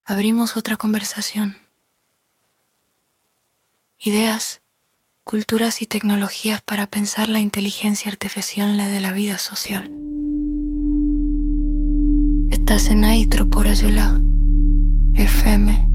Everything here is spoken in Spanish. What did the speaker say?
abrimos otra conversación. Ideas, culturas y tecnologías para pensar la inteligencia artificial de la vida social. Estás en Aitro por Ayula FM.